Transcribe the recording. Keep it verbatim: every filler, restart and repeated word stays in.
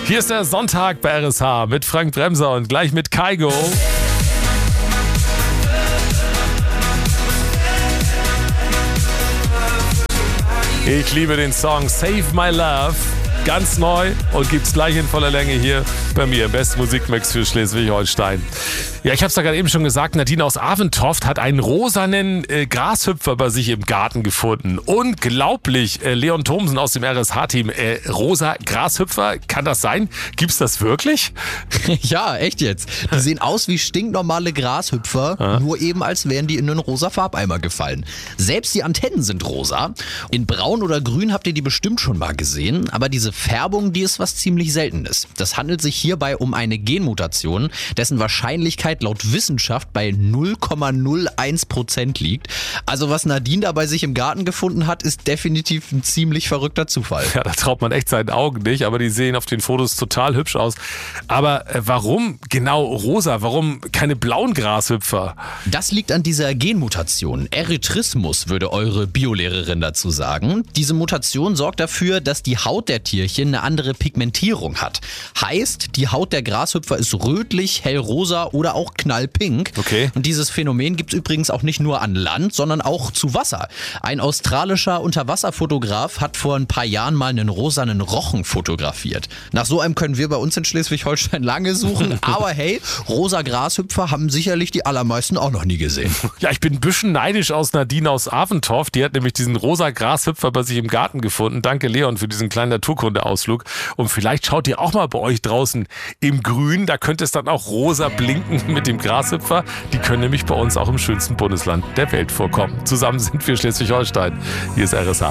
Hier ist der Sonntag bei R S H mit Frank Bremser und gleich mit Kaigo. Ich liebe den Song Save My Love. Ganz neu und gibt's gleich in voller Länge hier bei mir im besten Musikmix für Schleswig-Holstein. Ja, ich habe es da gerade eben schon gesagt, Nadine aus Aventoft hat einen rosanen äh, Grashüpfer bei sich im Garten gefunden. Unglaublich, äh, Leon Thomsen aus dem R S H-Team, äh, rosa Grashüpfer, kann das sein? Gibt's das wirklich? Ja, echt jetzt. Die sehen aus wie stinknormale Grashüpfer, ja. Nur eben als wären die in einen rosa Farbeimer gefallen. Selbst die Antennen sind rosa. In braun oder grün habt ihr die bestimmt schon mal gesehen, aber diese Färbung, die ist was ziemlich Seltenes. Das handelt sich hierbei um eine Genmutation, dessen Wahrscheinlichkeit laut Wissenschaft bei null Komma null eins Prozent liegt. Also was Nadine da bei sich im Garten gefunden hat, ist definitiv ein ziemlich verrückter Zufall. Ja, da traut man echt seinen Augen nicht, aber die sehen auf den Fotos total hübsch aus. Aber äh, warum genau rosa? Warum keine blauen Grashüpfer? Das liegt an dieser Genmutation. Erythrismus würde eure Biolehrerin dazu sagen. Diese Mutation sorgt dafür, dass die Haut der Tiere eine andere Pigmentierung hat. Heißt, die Haut der Grashüpfer ist rötlich, hellrosa oder auch knallpink. Okay. Und dieses Phänomen gibt es übrigens auch nicht nur an Land, sondern auch zu Wasser. Ein australischer Unterwasserfotograf hat vor ein paar Jahren mal einen rosanen Rochen fotografiert. Nach so einem können wir bei uns in Schleswig-Holstein lange suchen, aber hey, rosa Grashüpfer haben sicherlich die allermeisten auch noch nie gesehen. Ja, ich bin ein bisschen neidisch aus Nadine aus Aventoft. Die hat nämlich diesen rosa Grashüpfer bei sich im Garten gefunden. Danke, Leon, für diesen kleinen Naturkunde Ausflug. Und vielleicht schaut ihr auch mal bei euch draußen im Grün. Da könnte es dann auch rosa blinken mit dem Grashüpfer. Die können nämlich bei uns auch im schönsten Bundesland der Welt vorkommen. Zusammen sind wir Schleswig-Holstein. Hier ist R S H.